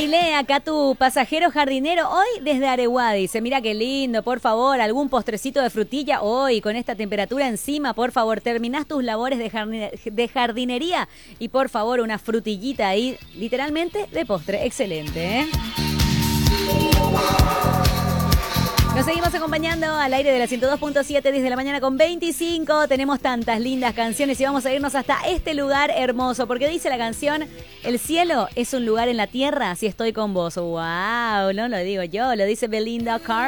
Ailea, acá tu pasajero jardinero, hoy desde Areguá, dice, mira qué lindo, por favor, algún postrecito de frutilla hoy, con esta temperatura encima, por favor, terminás tus labores de jardinería y por favor una frutillita ahí, literalmente de postre, excelente, ¿eh? Nos seguimos acompañando al aire de la 102.7 desde la mañana con 25. Tenemos tantas lindas canciones y vamos a irnos hasta este lugar hermoso. Porque dice la canción, el cielo es un lugar en la tierra si estoy con vos. ¡Wow! No lo digo yo, lo dice Belinda Carr.